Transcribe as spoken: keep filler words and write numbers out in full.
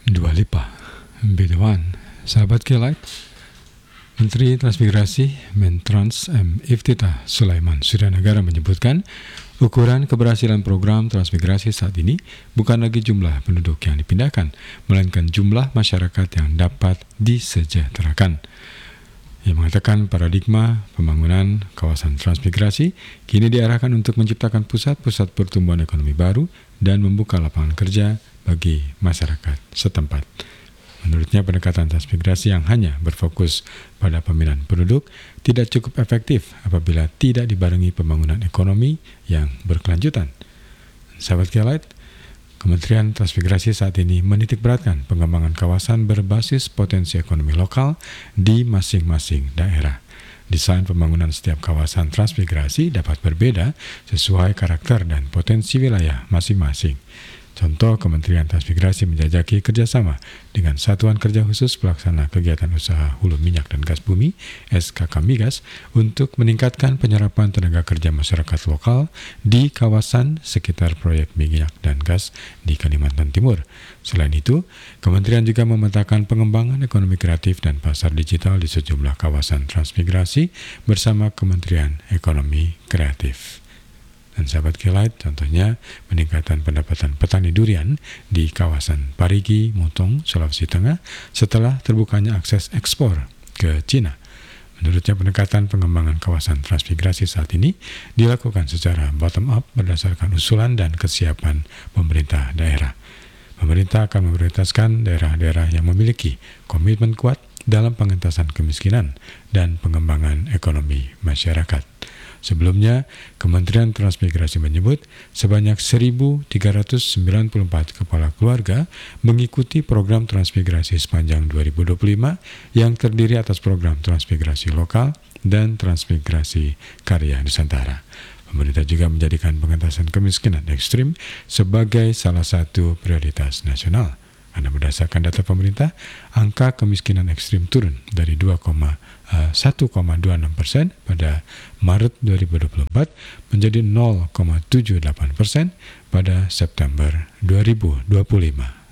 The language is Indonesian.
Dua Lipa, Bidawan, sahabat Kelight, Menteri Transmigrasi Mentrans M. Iftitah Sulaiman Suryanagara menyebutkan ukuran keberhasilan program transmigrasi saat ini bukan lagi jumlah penduduk yang dipindahkan, melainkan jumlah masyarakat yang dapat disejahterakan. Ia mengatakan paradigma pembangunan kawasan transmigrasi kini diarahkan untuk menciptakan pusat-pusat pertumbuhan ekonomi baru dan membuka lapangan kerja bagi masyarakat setempat. Menurutnya, pendekatan transmigrasi yang hanya berfokus pada pemindahan penduduk tidak cukup efektif apabila tidak dibarengi pembangunan ekonomi yang berkelanjutan. Sahabat Kelight, Kementerian Transmigrasi saat ini menitikberatkan pengembangan kawasan berbasis potensi ekonomi lokal di masing-masing daerah. Desain pembangunan setiap kawasan transmigrasi dapat berbeda sesuai karakter dan potensi wilayah masing-masing. Contoh, Kementerian Transmigrasi menjajaki kerjasama dengan Satuan Kerja Khusus Pelaksana Kegiatan Usaha Hulu Minyak dan Gas Bumi (S K K Migas) untuk meningkatkan penyerapan tenaga kerja masyarakat lokal di kawasan sekitar proyek minyak dan gas di Kalimantan Timur. Selain itu, Kementerian juga memetakan pengembangan ekonomi kreatif dan pasar digital di sejumlah kawasan transmigrasi bersama Kementerian Ekonomi Kreatif. Dan sahabat Kelight, contohnya peningkatan pendapatan petani durian di kawasan Parigi, Mutong, Sulawesi Tengah setelah terbukanya akses ekspor ke Cina. Menurutnya, pendekatan pengembangan kawasan transmigrasi saat ini dilakukan secara bottom up berdasarkan usulan dan kesiapan pemerintah daerah. Pemerintah akan memprioritaskan daerah-daerah yang memiliki komitmen kuat dalam pengentasan kemiskinan dan pengembangan ekonomi masyarakat. Sebelumnya, Kementerian Transmigrasi menyebut sebanyak seribu tiga ratus sembilan puluh empat kepala keluarga mengikuti program transmigrasi sepanjang dua ribu dua puluh lima yang terdiri atas program transmigrasi lokal dan transmigrasi karya Nusantara. Pemerintah juga menjadikan pengentasan kemiskinan ekstrim sebagai salah satu prioritas nasional. Karena berdasarkan data pemerintah, angka kemiskinan ekstrim turun dari satu koma dua enam persen pada Maret dua ribu dua puluh empat menjadi nol koma tujuh delapan persen pada September dua ribu dua puluh lima.